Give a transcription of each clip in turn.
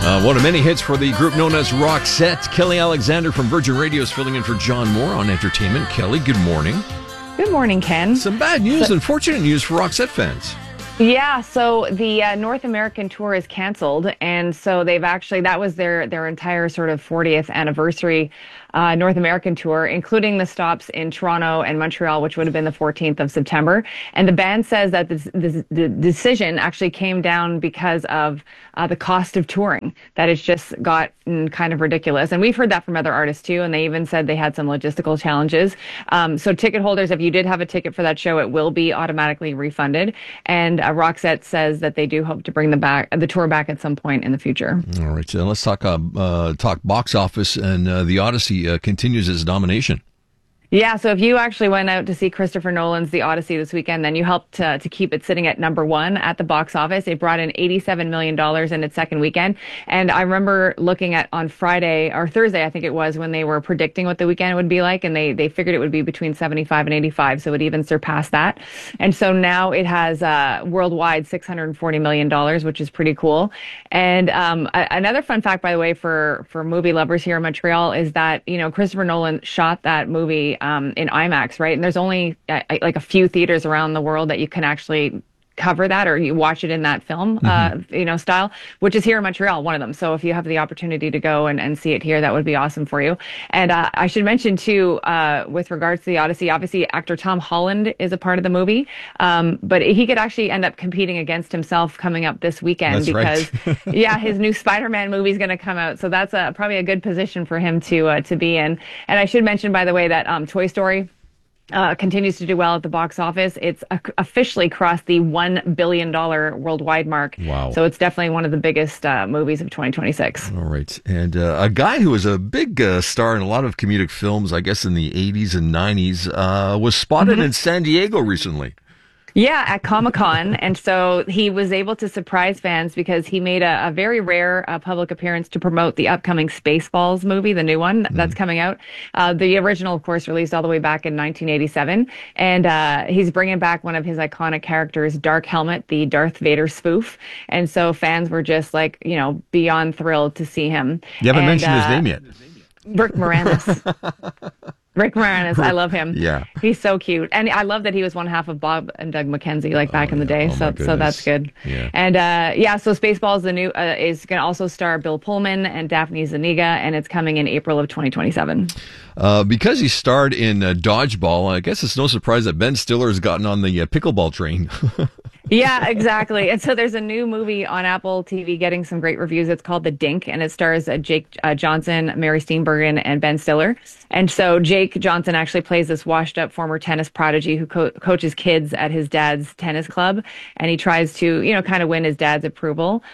One of many hits for the group known as Roxette. Kelly Alexander from Virgin Radio is filling in for John Moore on entertainment. Kelly, good morning. Good morning, Ken. Some bad news, unfortunate news for Roxette fans. Yeah, so the North American tour is canceled, and so that was their entire sort of 40th anniversary North American tour, including the stops in Toronto and Montreal, which would have been the 14th of September. And the band says that the decision actually came down because of the cost of touring, that it's just gotten kind of ridiculous. And we've heard that from other artists too, and they even said they had some logistical challenges. So ticket holders, if you did have a ticket for that show, it will be automatically refunded. And Roxette says that they do hope to bring the tour back at some point in the future. All right, so let's talk box office, and the Odyssey continues its domination. Yeah, so if you actually went out to see Christopher Nolan's The Odyssey this weekend, then you helped to keep it sitting at number one at the box office. It brought in $87 million in its second weekend. And I remember looking at on Friday or Thursday, I think it was, when they were predicting what the weekend would be like, and they figured it would be between 75 and 85, so it even surpassed that. And so now it has worldwide $640 million, which is pretty cool. And another fun fact, by the way, for movie lovers here in Montreal is that, Christopher Nolan shot that movie in IMAX, right? And there's only like a few theaters around the world that you can actually cover that, or you watch it in that film, style, which is here in Montreal, one of them. So if you have the opportunity to go and see it here, that would be awesome for you. And I should mention too, with regards to the Odyssey, obviously actor Tom Holland is a part of the movie, but he could actually end up competing against himself coming up this weekend. That's because right. yeah, his new Spider-Man movie is going to come out. So that's probably a good position for him to be in. And I should mention, by the way, that Toy Story continues to do well at the box office. It's officially crossed the $1 billion worldwide mark. Wow. So it's definitely one of the biggest movies of 2026. All right. And a guy who was a big star in a lot of comedic films, I guess in the 80s and 90s, was spotted in San Diego recently. Yeah, at Comic-Con. And so he was able to surprise fans because he made a very rare public appearance to promote the upcoming Spaceballs movie, the new one that's coming out. The original, of course, released all the way back in 1987. And he's bringing back one of his iconic characters, Dark Helmet, the Darth Vader spoof. And so fans were just like, beyond thrilled to see him. You haven't mentioned his name yet. Rick Moranis. Rick Moranis, I love him. Yeah. He's so cute. And I love that he was one half of Bob and Doug McKenzie, back in the day. So that's good. Yeah. And so Spaceballs, the new, is going to also star Bill Pullman and Daphne Zuniga, and it's coming in April of 2027. Because he starred in Dodgeball, I guess it's no surprise that Ben Stiller has gotten on the pickleball train. Yeah, exactly. And so there's a new movie on Apple TV getting some great reviews. It's called The Dink, and it stars Jake Johnson, Mary Steenburgen, and Ben Stiller. And so Jake Johnson actually plays this washed-up former tennis prodigy who coaches kids at his dad's tennis club, and he tries to, kind of win his dad's approval.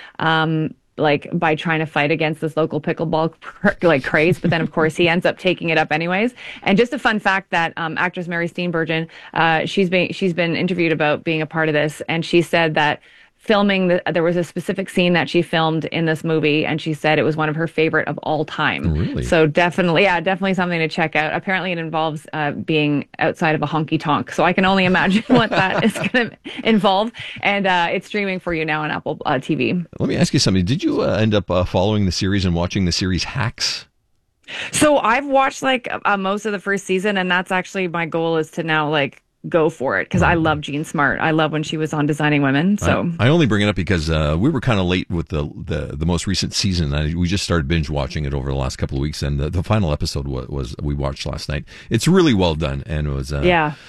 By trying to fight against this local pickleball craze, but then of course he ends up taking it up anyways. And just a fun fact that actress Mary Steenburgen, she's been interviewed about being a part of this, and she said that there was a specific scene that she filmed in this movie, and she said it was one of her favorite of all time. Really? So definitely something to check out. Apparently it involves being outside of a honky tonk, so I can only imagine what that is going to involve. And it's streaming for you now on Apple TV. Let me ask you something. Did you end up following the series and watching the series Hacks? So I've watched most of the first season, and that's actually my goal, is to now go for it, because I love Jean Smart. I love when she was on Designing Women. So I only bring it up because we were kind of late with the most recent season. We just started binge watching it over the last couple of weeks, and the final episode was we watched last night. It's really well done, and it was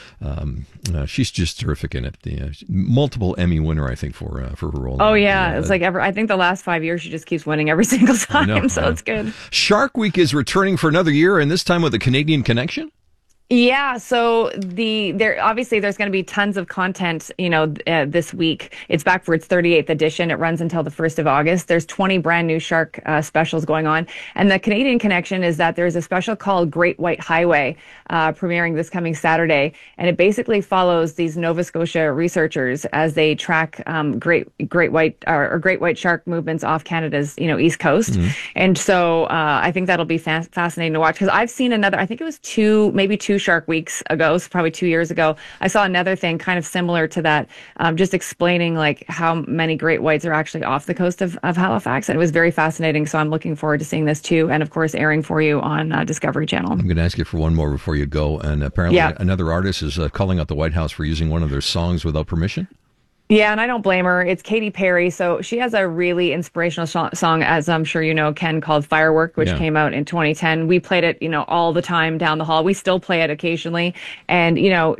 she's just terrific in it. Multiple Emmy winner, I think, for her role. Oh yeah, it's I think the last 5 years she just keeps winning every single time. So it's good. Shark Week is returning for another year, and this time with a Canadian connection. Yeah, so obviously there's going to be tons of content, this week. It's back for its 38th edition. It runs until the 1st of August. There's 20 brand new shark specials going on. And the Canadian connection is that there's a special called Great White Highway premiering this coming Saturday. And it basically follows these Nova Scotia researchers as they track great white shark movements off Canada's, east coast. Mm-hmm. And so I think that'll be fascinating to watch, because I've seen I think it was two Shark Weeks ago, so probably 2 years ago, I saw another thing kind of similar to that, just explaining like how many great whites are actually off the coast of Halifax. And it was very fascinating. So I'm looking forward to seeing this too. And of course, airing for you on Discovery Channel. I'm going to ask you for one more before you go. And apparently another artist is calling out the White House for using one of their songs without permission. Yeah, and I don't blame her. It's Katy Perry. So she has a really inspirational song, as I'm sure you know, Ken, called Firework, which came out in 2010. We played it, all the time down the hall. We still play it occasionally. And,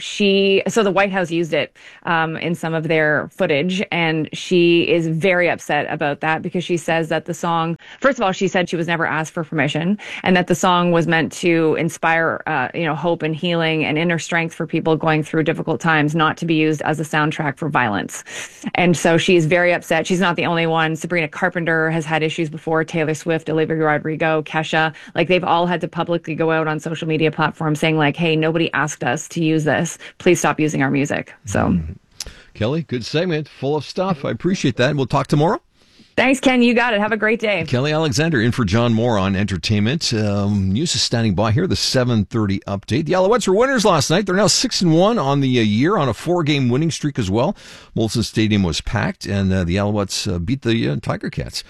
so the White House used it in some of their footage. And she is very upset about that because she says that the song, first of all, she said she was never asked for permission and that the song was meant to inspire, hope and healing and inner strength for people going through difficult times, not to be used as a soundtrack for violence. And so she's very upset. She's not the only one. Sabrina Carpenter has had issues before. Taylor Swift, Olivia Rodrigo, Kesha, like they've all had to publicly go out on social media platforms saying like, hey, nobody asked us to use this. Please stop using our music. So Kelly, good segment, full of stuff. I appreciate that. We'll talk tomorrow. Thanks, Ken. You got it. Have a great day. Kelly Alexander in for John Moore on entertainment. News is standing by here. The 7:30 update. The Alouettes were winners last night. They're now 6-1 on the year on a 4-game winning streak as well. Molson Stadium was packed, and the Alouettes beat the Tiger Cats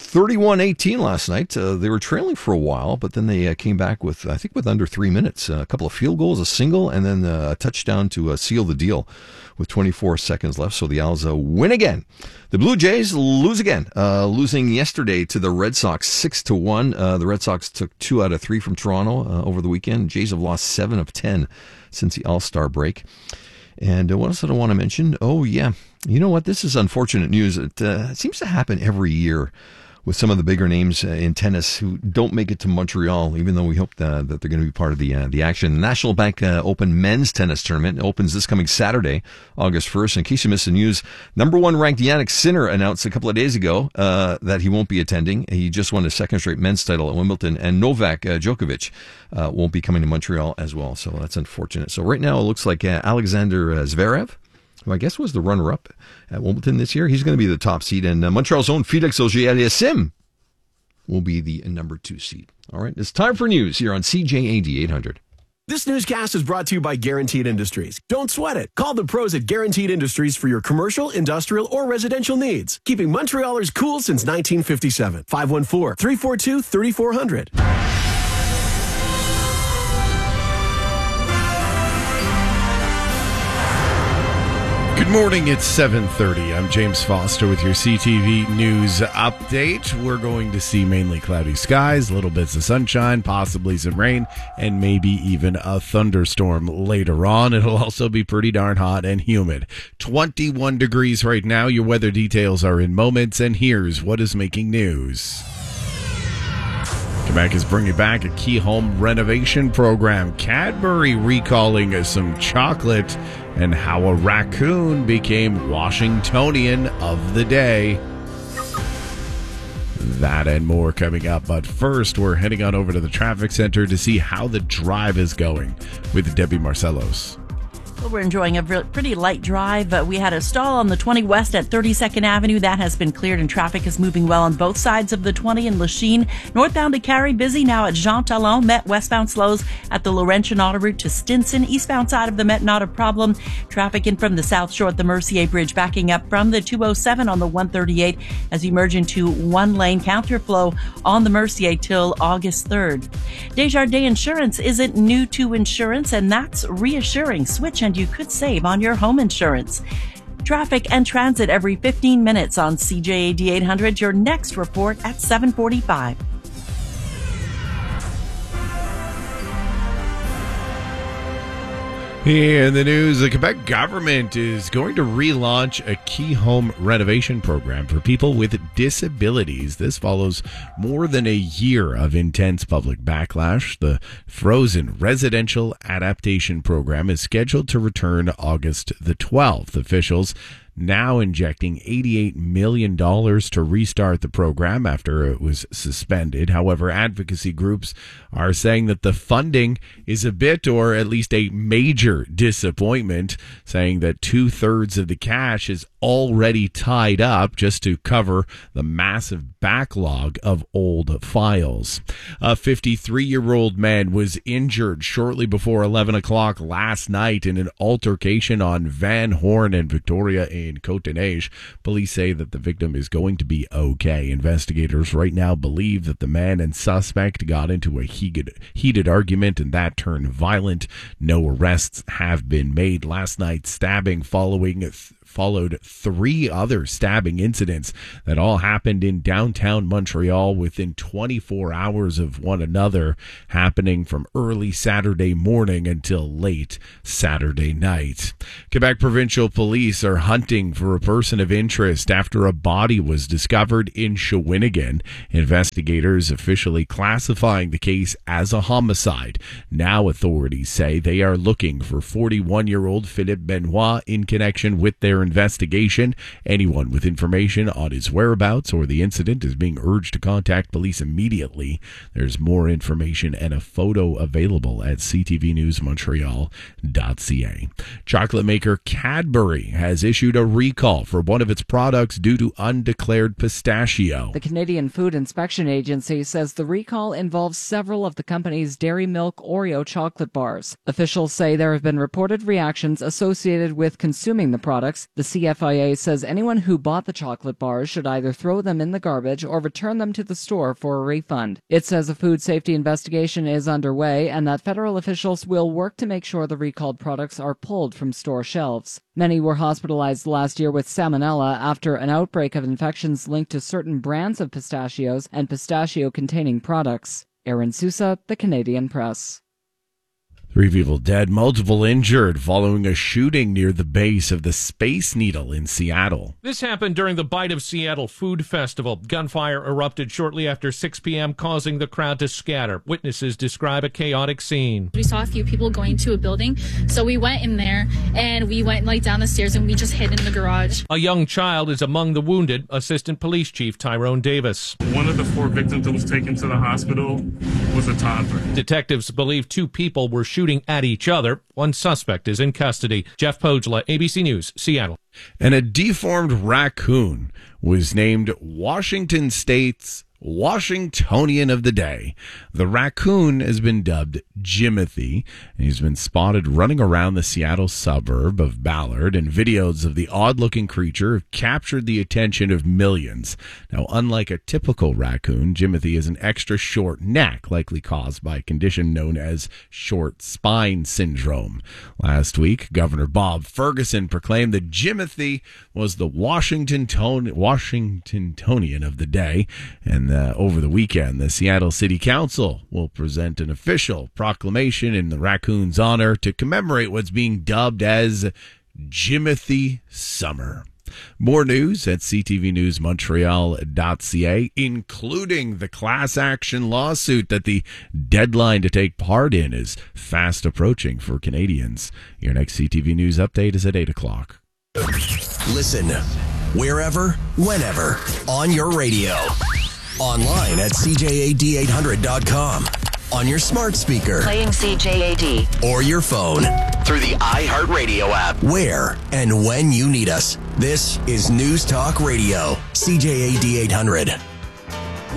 31-18 last night. They were trailing for a while, but then they came back with under 3 minutes. A couple of field goals, a single, and then a touchdown to seal the deal with 24 seconds left. So the Owls win again. The Blue Jays lose again, losing yesterday to the Red Sox 6-1. The Red Sox took 2 out of 3 from Toronto over the weekend. Jays have lost 7 of 10 since the All-Star break. And what else did I want to mention? Oh, yeah. You know what? This is unfortunate news. It seems to happen every year with some of the bigger names in tennis who don't make it to Montreal, even though we hope that they're going to be part of the action. The National Bank Open Men's Tennis Tournament opens this coming Saturday, August 1st. In case you missed the news, number 1 ranked Jannik Sinner announced a couple of days ago that he won't be attending. He just won his second straight men's title at Wimbledon, and Novak Djokovic won't be coming to Montreal as well. So that's unfortunate. So right now it looks like Alexander Zverev, who I guess was the runner-up at Wimbledon this year, he's going to be the top seed, and Montreal's own Felix Auger-Aliassime will be the number 2 seed. All right, it's time for news here on CJAD 800. This newscast is brought to you by Guaranteed Industries. Don't sweat it. Call the pros at Guaranteed Industries for your commercial, industrial, or residential needs. Keeping Montrealers cool since 1957. 514-342-3400. Good morning, it's 7:30. I'm James Foster with your CTV News Update. We're going to see mainly cloudy skies, little bits of sunshine, possibly some rain, and maybe even a thunderstorm later on. It'll also be pretty darn hot and humid. 21 degrees right now. Your weather details are in moments, and here's what is making news. Quebec is bringing back a key home renovation program. Cadbury recalling some chocolate, and how a raccoon became Washingtonian of the day. That and more coming up. But first, we're heading on over to the traffic center to see how the drive is going with Debbie Marcellos. Well, we're enjoying a pretty light drive. We had a stall on the 20 West at 32nd Avenue. That has been cleared and traffic is moving well on both sides of the 20 in Lachine. Northbound to Cary, busy now at Jean Talon. Met westbound slows at the Laurentian Auto Route to Stinson. Eastbound side of the Met, not a problem. Traffic in from the South Shore at the Mercier Bridge, backing up from the 207 on the 138 as you merge into one lane counterflow on the Mercier till August 3rd. Desjardins Insurance isn't new to insurance, and that's reassuring. Switch and you could save on your home insurance. Traffic and transit every 15 minutes on CJAD 800. Your next report at 7:45. In the news, the Quebec government is going to relaunch a key home renovation program for people with disabilities. This follows more than a year of intense public backlash. The Frozen Residential Adaptation Program is scheduled to return August the 12th. Officials now injecting $88 million to restart the program after it was suspended. However, advocacy groups are saying that the funding is a bit, or at least a major disappointment, saying that 2/3 of the cash is already tied up just to cover the massive backlog of old files. A 53-year-old man was injured shortly before 11 o'clock last night in an altercation on Van Horn and Victoria in Côte-des-Neiges. Police say that the victim is going to be okay. Investigators right now believe that the man and suspect got into a heated argument and that turned violent. No arrests have been made. Last night's stabbing followed 3 other stabbing incidents that all happened in downtown Montreal within 24 hours of one another, happening from early Saturday morning until late Saturday night. Quebec Provincial Police are hunting for a person of interest after a body was discovered in Shawinigan. Investigators officially classifying the case as a homicide. Now authorities say they are looking for 41-year-old Philippe Benoit in connection with their investigation. Anyone with information on his whereabouts or the incident is being urged to contact police immediately. There's more information and a photo available at ctvnewsmontreal.ca. Chocolate maker Cadbury has issued a recall for one of its products due to undeclared pistachio. The Canadian Food Inspection Agency says the recall involves several of the company's Dairy Milk Oreo chocolate bars. Officials say there have been reported reactions associated with consuming the products. The CFIA says anyone who bought the chocolate bars should either throw them in the garbage or return them to the store for a refund. It says a food safety investigation is underway and that federal officials will work to make sure the recalled products are pulled from store shelves. Many were hospitalized last year with salmonella after an outbreak of infections linked to certain brands of pistachios and pistachio-containing products. Aaron Sousa, The Canadian Press. 3 people dead, multiple injured following a shooting near the base of the Space Needle in Seattle. This happened during the Bite of Seattle Food Festival. Gunfire erupted shortly after 6 p.m., causing the crowd to scatter. Witnesses describe a chaotic scene. We saw a few people going to a building, so we went in there, and we went down the stairs, and we just hid in the garage. A young child is among the wounded, Assistant Police Chief Tyrone Davis. One of the 4 victims that was taken to the hospital was a toddler. Detectives believe 2 people were shooting at each other. One suspect is in custody. Jeff Pogela, ABC News, Seattle. And a deformed raccoon was named Washington State's Washingtonian of the Day. The raccoon has been dubbed Jimothy, and he's been spotted running around the Seattle suburb of Ballard, and videos of the odd-looking creature have captured the attention of millions. Now, unlike a typical raccoon, Jimothy has an extra short neck, likely caused by a condition known as short spine syndrome. Last week, Governor Bob Ferguson proclaimed that Jimothy was the Washingtonian of the Day, and over the weekend, the Seattle City Council will present an official proclamation in the raccoon's honor to commemorate what's being dubbed as Jimothy Summer. More news at ctvnewsmontreal.ca, including the class action lawsuit that the deadline to take part in is fast approaching for Canadians. Your next CTV News update is at 8 o'clock. Listen wherever, whenever, on your radio. Online at CJAD800.com. On your smart speaker. Playing CJAD. Or your phone. Through the iHeartRadio app. Where and when you need us. This is News Talk Radio. CJAD 800.